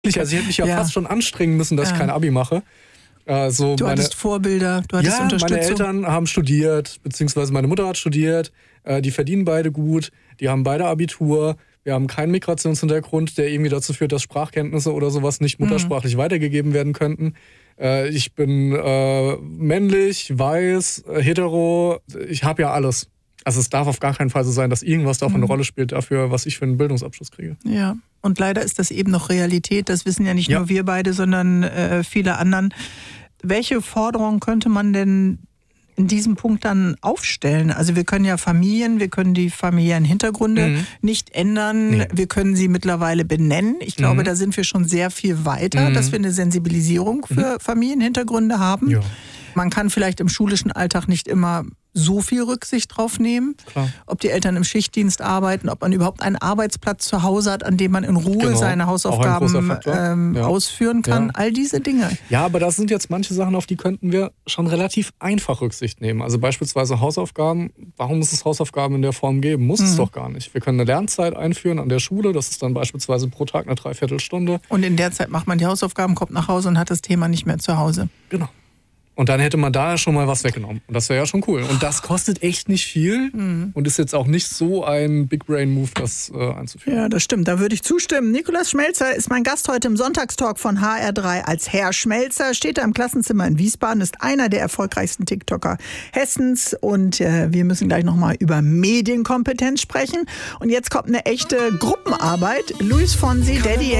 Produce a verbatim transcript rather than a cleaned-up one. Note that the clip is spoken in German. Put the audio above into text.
Also ich hätte mich ja, Ja. fast schon anstrengen müssen, dass Ja. ich kein Abi mache. Äh, so Du meine, hattest Vorbilder, du hattest ja, Unterstützung. meine Eltern haben studiert, beziehungsweise meine Mutter hat studiert. Äh, die verdienen beide gut, die haben beide Abitur. Wir haben keinen Migrationshintergrund, der irgendwie dazu führt, dass Sprachkenntnisse oder sowas nicht muttersprachlich mhm. weitergegeben werden könnten. Äh, ich bin äh, männlich, weiß, äh, hetero. Ich habe ja alles. Also es darf auf gar keinen Fall so sein, dass irgendwas davon mhm. eine Rolle spielt dafür, was ich für einen Bildungsabschluss kriege. Ja, und leider ist das eben noch Realität. Das wissen ja nicht ja. nur wir beide, sondern äh, viele anderen. Welche Forderungen könnte man denn in diesem Punkt dann aufstellen? Also wir können ja Familien, wir können die familiären Hintergründe mhm. nicht ändern. Nee. Wir können sie mittlerweile benennen. Ich glaube, mhm. da sind wir schon sehr viel weiter, mhm. dass wir eine Sensibilisierung für mhm. Familienhintergründe haben. Ja. Man kann vielleicht im schulischen Alltag nicht immer so viel Rücksicht drauf nehmen, Klar. ob die Eltern im Schichtdienst arbeiten, ob man überhaupt einen Arbeitsplatz zu Hause hat, an dem man in Ruhe genau. seine Hausaufgaben ähm, ja. ausführen kann. Ja. All diese Dinge. Ja, aber das sind jetzt manche Sachen, auf die könnten wir schon relativ einfach Rücksicht nehmen. Also beispielsweise Hausaufgaben. Warum muss es Hausaufgaben in der Form geben? Muss mhm. es doch gar nicht. Wir können eine Lernzeit einführen an der Schule. Das ist dann beispielsweise pro Tag eine Dreiviertelstunde. Und in der Zeit macht man die Hausaufgaben, kommt nach Hause und hat das Thema nicht mehr zu Hause. Genau. Und dann hätte man da schon mal was weggenommen. Und das wäre ja schon cool. Und das kostet echt nicht viel mhm. und ist jetzt auch nicht so ein Big Brain Move, das äh, einzuführen. Ja, das stimmt. Da würde ich zustimmen. Nikolaus Schmelzer ist mein Gast heute im Sonntagstalk von H R drei als Herr Schmelzer. Steht da im Klassenzimmer in Wiesbaden, ist einer der erfolgreichsten TikToker Hessens. Und äh, wir müssen gleich nochmal über Medienkompetenz sprechen. Und jetzt kommt eine echte Gruppenarbeit. Luis Fonsi, Daddy